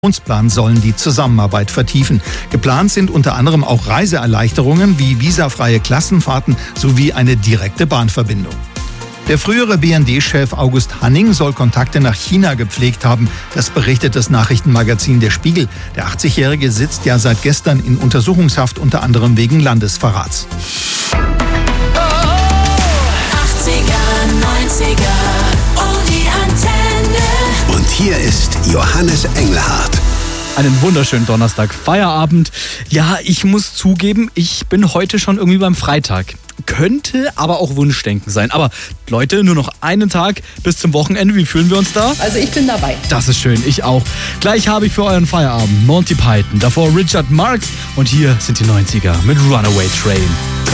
Aktionsplan sollen die Zusammenarbeit vertiefen. Geplant sind unter anderem auch Reiseerleichterungen wie visafreie Klassenfahrten sowie eine direkte Bahnverbindung. Der frühere BND-Chef August Hanning soll Kontakte nach China gepflegt haben. Das berichtet das Nachrichtenmagazin Der Spiegel. Der 80-Jährige sitzt ja seit gestern in Untersuchungshaft, unter anderem wegen Landesverrats. 80er, 90er, oh die Antenne. Und hier ist Johannes Engelhardt. Einen wunderschönen Donnerstag, Feierabend. Ja, ich muss zugeben, ich bin heute schon irgendwie beim Freitag. Könnte aber auch Wunschdenken sein. Aber Leute, nur noch einen Tag bis zum Wochenende. Wie fühlen wir uns da? Also ich bin dabei. Das ist schön, ich auch. Gleich habe ich für euren Feierabend Monty Python, davor Richard Marx und hier sind die 90er mit Runaway Train.